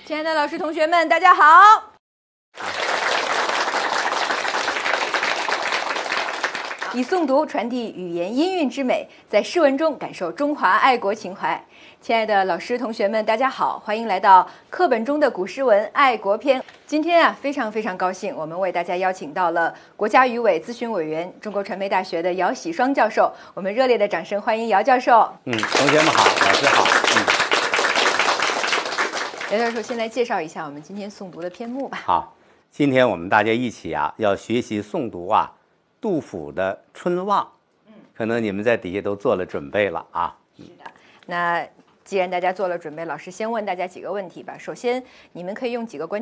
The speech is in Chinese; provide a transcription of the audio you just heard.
亲爱的老师、同学们，大家好！以诵读传递语言音韵之美，在诗文中感受中华爱国情怀。亲爱的老师、同学们，大家好，欢迎来到课本中的古诗文爱国篇。今天非常高兴，我们为大家邀请到了国家语委咨询委员、中国传媒大学的姚喜双教授。我们热烈的掌声欢迎姚教授。 同学们好，老师好。 姚教授，先来介绍一下我们今天诵读的篇目吧。 好，今天我们大家一起要学习诵读杜甫的《春望》。可能你们在底下都做了准备了啊。 是的，那既然大家做了准备，老师先问大家几个问题吧。首先，你们可以用几个关键